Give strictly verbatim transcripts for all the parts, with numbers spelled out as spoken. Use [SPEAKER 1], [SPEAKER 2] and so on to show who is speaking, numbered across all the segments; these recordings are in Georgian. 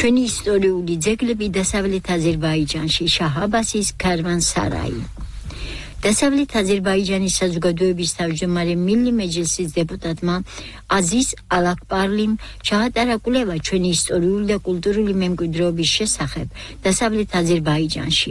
[SPEAKER 1] ჩვენი ისტორიული ძეგლები დასავლეთ აზერბაიჯანში, შაჰ-აბასის ქარვანსარაი. დასავლეთ აზერბაიჯანის საზოგადოების თავმჯდომარე მილი მეჯლისის დეპუტატმა აზიზ ალაკპარლიმ ჩაატარა კვლევა ჩვენი ისტორიული და კულტურული მემკვიდრეობის შესახებ დასავლეთ აზერბაიჯანში.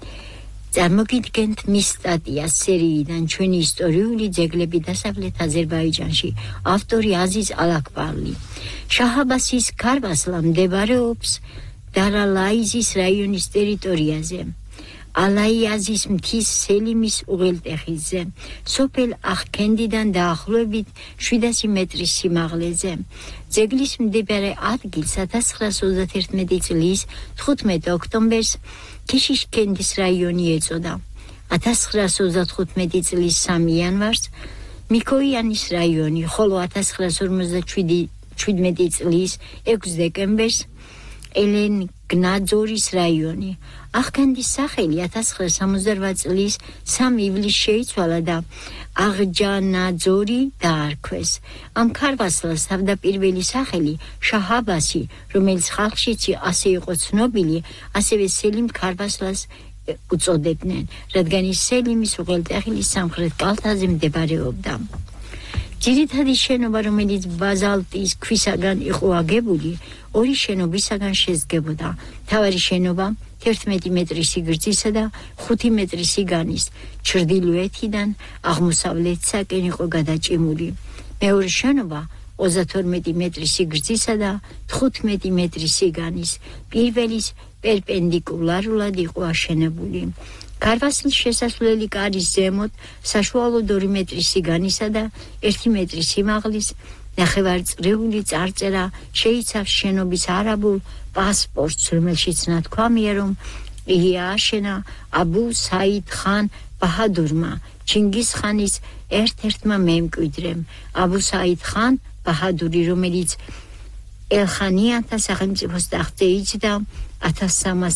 [SPEAKER 1] წარმოგიდგენთ მის სტატიას სერიიდან ჩვენი ისტორიული ძეგლები დასავლეთ აზერბაიჯანში, ავტორი აზიზ ალაკპარლი. შაჰ-აბასის ქარვასლა მდებარეობს დარალაიზის რაიონის ტერიტორიაზე. ალაიაზის მთის სელიმის უღელტეხილზე, სოფელ ახქენდიდან დაახლოებით შვიდასი მეტრის სიმაღლეზე. ძეგლის მდებარე ადგილს ათას ცხრაას ოცდაათერთმეტი წლის თხუთმეტი ოქტომბერს ქიშიშქენდის რაიონი ეწოდა. ათას ცხრაას ოცდათხუთმეტი წლის სამი იანვარს მიქოიანის რაიონი, ხოლო ათას ცხრაას ორმოცდაშვიდმეტი წლის ექვსი დეკემბერს ელენგნაძორის რაიონი. ახქენდის სახელი ათას ცხრაას სამოცდარვა წლის სამი ივლისს შეიცვალა და აღჯანაძორი დაარქვეს. ამ ქარვასლას თავდაპირველი სახელი შაჰ-აბასი, რომელიც ხალხშიც ასე იყო ცნობილი, ასევე სელიმ ქარვასლას უწოდებდნენ, რადგან ის სელიმის უღელტეხილის სამხრეთ კალთაზე მდებარეობდა. ძირითადი შენობა, რომელიც ბაზალტის ქვისაგან იყო აგებული, ორი შენობისაგან შედგებოდა. მთავარი შენობა თერთმეტი მეტრის სიგრძისა და ხუთი მეტრის სიგანის, ჩრდილოეთიდან აღმოსავლეთისაკენ იყო გადაჭიმული. მეორე შენობა ოცდათორმეტი მეტრის სიგრძისა და თხუთმეტი მეტრის სიგანის, პირველის პერპენდიკულარულად იყო აშენებული. ქარვასლის შესასვლელი კარის ზემოთ საშუალოდ ორი მეტრის სიგანისა და ერთი მეტრის სიმაღლის ნახევარწრიული წარწერა შეიცავს შენობის არაბულ პასპორტს, რომელშიც ნათქვამია, რომ იგი ააშენა აბუ საიდ ხან ბაჰადურმა, ჩინგის ხანის ერთ-ერთმა მემკვიდრემ. აბუ საიდ ხან ბაჰადური, რომელიც ელხანიანთა სახელმწიფოს ტახტზე იჯდა ათას სამას